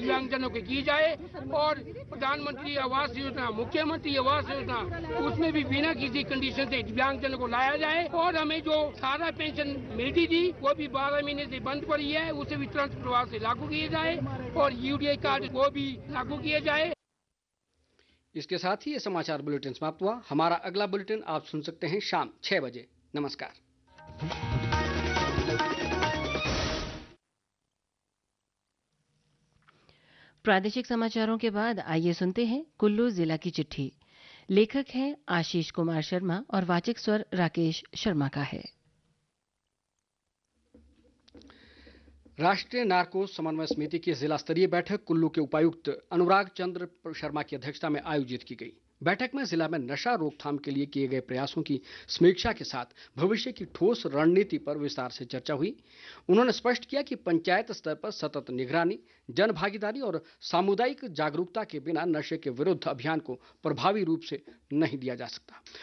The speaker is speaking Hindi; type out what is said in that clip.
दिव्यांगजनों की जाए और प्रधानमंत्री आवास योजना, मुख्यमंत्री आवास योजना, उसमें भी बिना किसी कंडीशन से दिव्यांगजनों को लाया जाए और हमें जो सारा पेंशन मिलती थी वो भी 12 महीने से बंद पड़ी है, उसे भी तुरंत प्रभाव से लागू किए जाए और यूडीआई कार्ड वो भी लागू किए जाए। इसके साथ ही ये समाचार बुलेटिन समाप्त हुआ। हमारा अगला बुलेटिन आप सुन सकते हैं शाम 6 बजे। नमस्कार। प्रादेशिक समाचारों के बाद आइए सुनते हैं कुल्लू जिला की चिट्ठी। लेखक हैं आशीष कुमार शर्मा और वाचक स्वर राकेश शर्मा का है। राष्ट्रीय नार्को समन्वय समिति की जिला स्तरीय बैठक कुल्लू के उपायुक्त अनुराग चंद्र शर्मा की अध्यक्षता में आयोजित की गई। बैठक में जिला में नशा रोकथाम के लिए किए गए प्रयासों की समीक्षा के साथ भविष्य की ठोस रणनीति पर विस्तार से चर्चा हुई। उन्होंने स्पष्ट किया कि पंचायत स्तर पर सतत निगरानी, जन भागीदारी और सामुदायिक जागरूकता के बिना नशे के विरुद्ध अभियान को प्रभावी रूप से नहीं दिया जा सकता।